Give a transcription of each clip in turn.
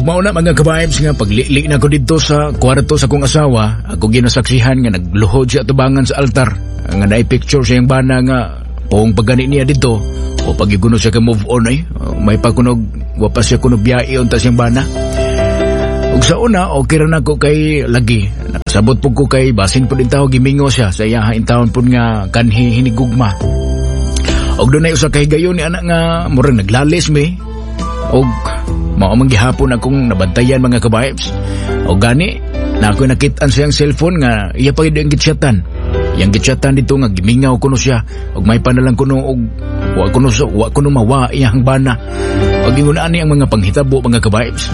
Og mao na mga ka-vibes nga paglili na ko dito sa kwarto sa kong asawa, ako ginasaksihan nga nagluhod siya tubangan sa altar. Nga na-picture siya yung bana nga kung pagani niya dito o pagiguno siya ka move on ay may pagkunog wapas siya kuno biyae unta siyang bana. Ug sa una okay ra nako kay lagi nakasabot pug ko kay basin pud intaw gimingo siya sa iya intawon pud nga kanhi hinigugma. Og dunay usa kay gayon ni anak nga murag naglalis mi og mao man gihapon akong nabantayan mga ka-vibes. Og gani na ako nakit-an siyang cellphone nga iya pa gid ang gitsyatan. Yang gitsyatan dito nga gimingaw kuno siya og may panalang kuno og wa kuno mawa iyang bana. Og ingon ani ang mga panghitabo mga ka-vibes.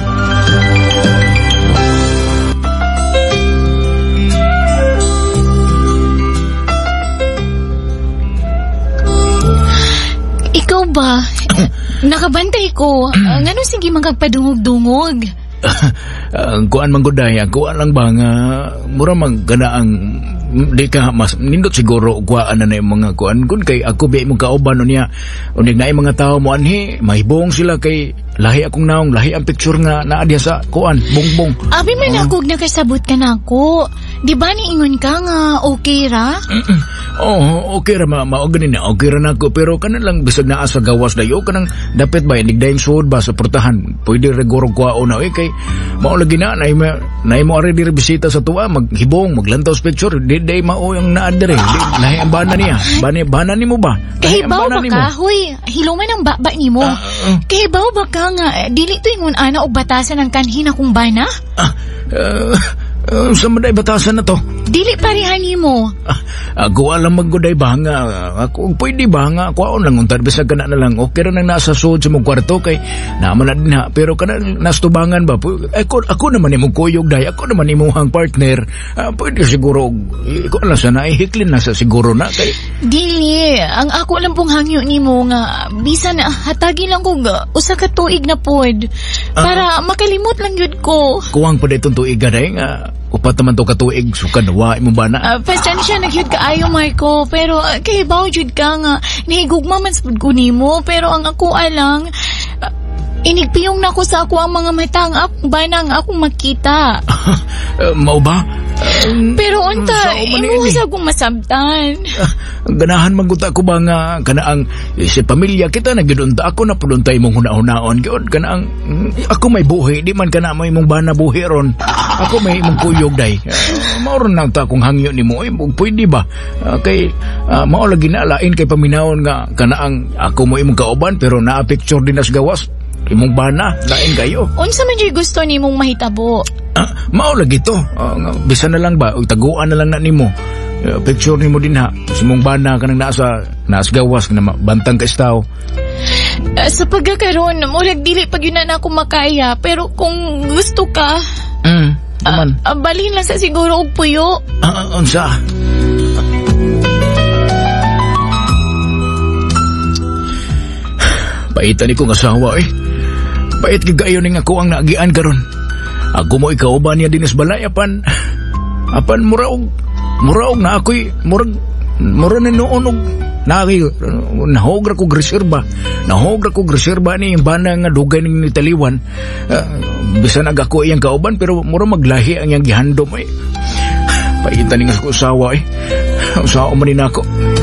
Ikaw ba? Nakabantay ko. Ngano sige magagpadungog-dungog? Kuan man guday, kuan lang ba nga mura magkana ang di ka mas nindot siguro kuan na mga kuan kun kay ako bi mo kauban niya unig na mga tao mo anhi mahibong sila kay lahi akong naong lahi ang picture nga naa diha sa kuan bongbong. Abi man ako nakasabot ka nako. Di ba niingon ka nga okay ra? Okay ra mao ganin na okay ra nako pero kanan lang bisag naa sa gawas dayo kanang dapat ba inigdayon sud ba sa portahan pwede regoro kuaon na kay mao lagi na nay mo ari diri bisita sa tuwa maghibong maglantaw sa picture day mao yung naadre lahi ang bana niya bana nimo ba kahibaw ba ka huy hiluman ang baba nimo kahibaw ba ka nga dili to ingon ana og batasan ang kanhin akong bana sa maday batasan na to dili parehan nimo ako alam magguday ba nga ako pwede ba nga kuaon lang untar bisag kana na lang okay ra nang nasa sud sa mong kwarto kay naman na din ha pero kana nastubangan ba ako naman imong kuyog day ako naman imong partner pwede siguro ko lang sana ihiklin na sa siguro na kay dili ang ako lang pong hangyo nimo nga bisan hatagi lang ko usa ka tuig na pod para makalimot lang yun ko kuwang pa ditong tuig day nga upat naman to katuig sukan wa imong bana pasensya nagyud kaayo Marco pero kay baw jud ka nga nihigugma man sad ko nimo pero ang ako alang inigpiyong nako sa ako ang mga mata ang bana ang akong makita mao ba pero unta imo sa akong masabtan ganahan maguta ko ba nga kanaang si pamilya kita nagidunta ako na puduntay mong hunahunahon gyud kanaang ako may buhi di man kana may imong bana buhi ron ako may imong kuyog day mao ron nang ta akong hangyo nimo pwede ba kay mao lagi na lain kay paminawon nga kanaang ako mo imong kauban pero naa picture din as gawas imong bana lain kayo unsa man jud gusto nimong mahitabo mao lagi to bisan na lang ba taguan na lang na nimo picture nimo din ha si mong bana kanang naas gawas na bantang ka istaw sa pagkakaroon murag dili pag yun na ako makaya pero kung gusto ka balhin lang sa siguro og puyo unsa paitan ni kong asawa pait gigayon ning ako ang naagian karon ako mo ikaw ba niya dinas balay apan muraog na ako'y murag na noon og nahogra ko reserba ni yung bana nga dugay ning nitaliwan bisan ako iyang kauban pero mura maglahi ang iyang gihandom paitan ning ako usawa usawa man din ako